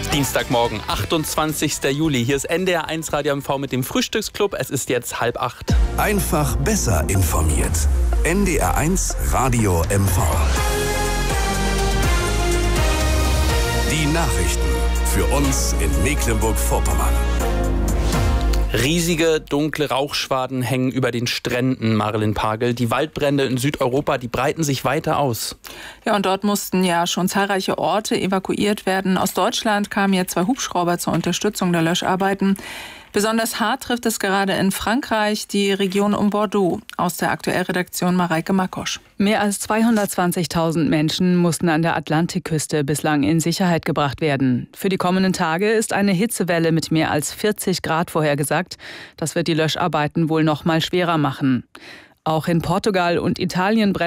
Dienstagmorgen, 28. Juli. Hier ist NDR 1 Radio MV mit dem Frühstücksclub. Es ist jetzt 7:30. Einfach besser informiert. NDR 1 Radio MV. Die Nachrichten für uns in Mecklenburg-Vorpommern. Riesige, dunkle Rauchschwaden hängen über den Stränden, Marilyn Pagel. Die Waldbrände in Südeuropa, die breiten sich weiter aus. Ja, und dort mussten ja schon zahlreiche Orte evakuiert werden. Aus Deutschland kamen jetzt 2 Hubschrauber zur Unterstützung der Löscharbeiten. Besonders hart trifft es gerade in Frankreich die Region um Bordeaux. Aus der Aktuellredaktion Mareike Makosch. Mehr als 220.000 Menschen mussten an der Atlantikküste bislang in Sicherheit gebracht werden. Für die kommenden Tage ist eine Hitzewelle mit mehr als 40 Grad vorhergesagt. Das wird die Löscharbeiten wohl noch mal schwerer machen. Auch in Portugal und Italien